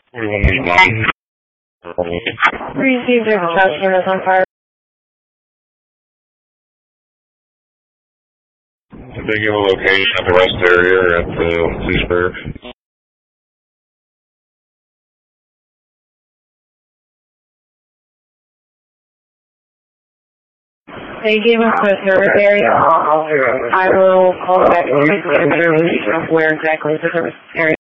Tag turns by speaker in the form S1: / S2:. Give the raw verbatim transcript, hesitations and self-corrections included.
S1: forty-one was mine.
S2: Received a customer that's on fire.
S1: Did they give a location at the rest area or at the police barracks?
S2: They gave us the service area. I will call back and get a better location of where exactly the service area